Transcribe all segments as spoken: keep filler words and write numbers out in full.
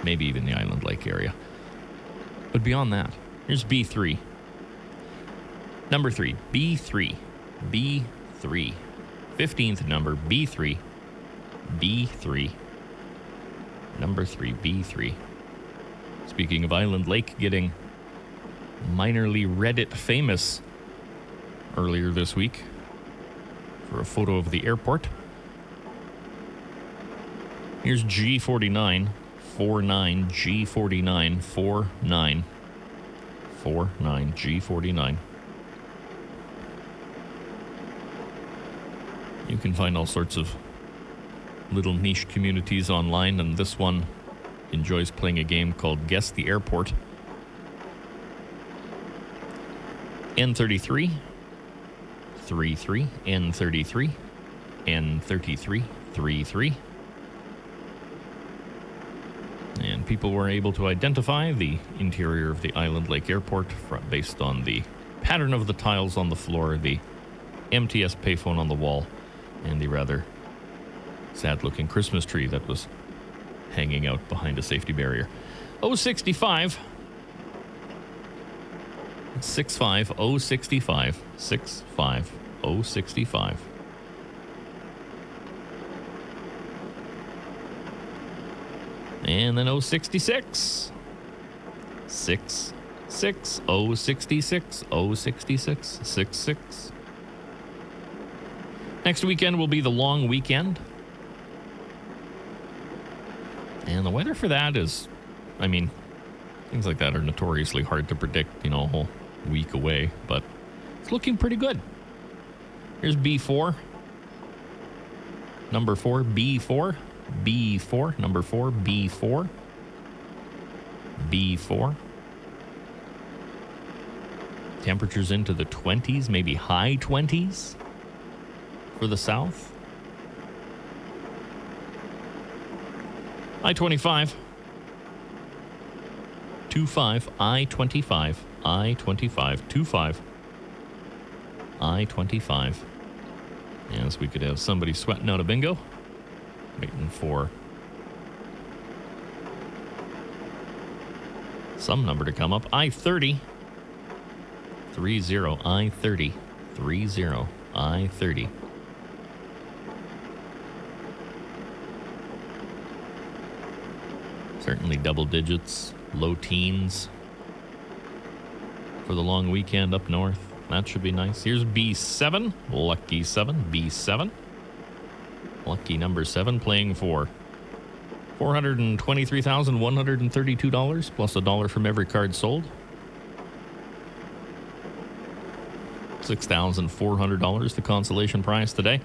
maybe even the Island Lake area. But beyond that, here's B three. Number three, B three. B three. fifteenth number, B three. B three. Number three, B three. Speaking of Island Lake getting minorly Reddit famous earlier this week for a photo of the airport. Here's G forty-nine, forty-nine, G forty-nine, forty-nine, forty-nine, G forty-nine. You can find all sorts of little niche communities online, and this one enjoys playing a game called Guess the Airport. N thirty-three, thirty-three, N thirty-three, N thirty-three, thirty-three. And people were able to identify the interior of the Island Lake Airport based on the pattern of the tiles on the floor, the M T S payphone on the wall, and the rather sad-looking Christmas tree that was hanging out behind a safety barrier. oh sixty-five. six five oh sixty-five. six five oh sixty-five. And then oh sixty-six. six six oh sixty-six. oh sixty-six. six six. Next weekend will be the long weekend. And the weather for that is, I mean, things like that are notoriously hard to predict, you know, a whole week away, but it's looking pretty good. Here's B four. Number four, B four. B four. Number four, B four. B four. Temperatures into the twenties, maybe high twenties for the south. I twenty-five. twenty-five. I twenty-five. I twenty-five. twenty-five. I twenty-five. Yes, we could have somebody sweating out a bingo. Waiting for some number to come up. I thirty. three zero. I thirty. three zero. I thirty. Certainly double digits, low teens for the long weekend up north. That should be nice. Here's B seven. Lucky seven. B seven. Lucky number seven, playing for four hundred twenty-three thousand one hundred thirty-two dollars plus a dollar from every card sold. six thousand four hundred dollars the consolation prize today.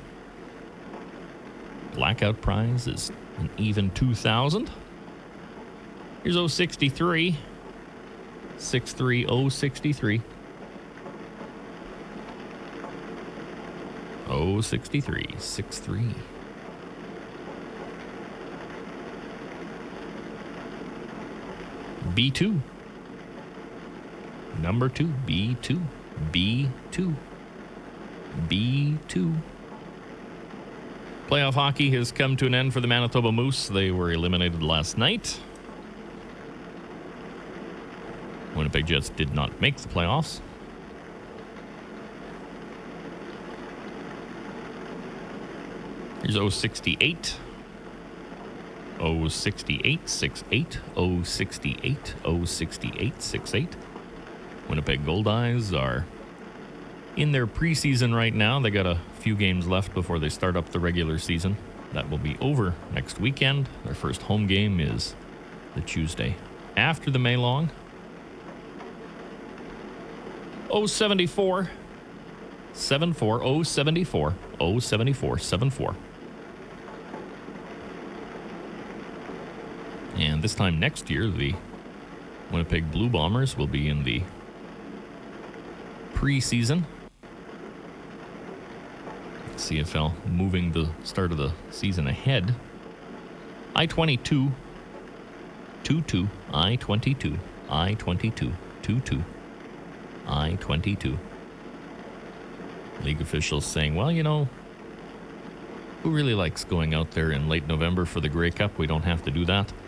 Blackout prize is an even two thousand dollars. Here's oh sixty-three. six three oh sixty-three. oh sixty-three. six three. B two. Number two. B two. B two. B two. Playoff hockey has come to an end for the Manitoba Moose. They were eliminated last night. Winnipeg Jets did not make the playoffs. Here's oh sixty-eight. oh sixty-eight, six eight. oh sixty-eight, oh sixty-eight, six eight. Winnipeg Goldeyes are in their preseason right now. They got a few games left before they start up the regular season. That will be over next weekend. Their first home game is the Tuesday after the May Long. oh seventy-four. seven four. oh seventy-four. oh seventy-four. seven four. And this time next year, the Winnipeg Blue Bombers will be in the preseason. C F L moving the start of the season ahead. I twenty-two. two two. I twenty-two. I twenty-two. two two. I twenty-two. League officials saying, well, you know, who really likes going out there in late November for the Grey Cup? We don't have to do that.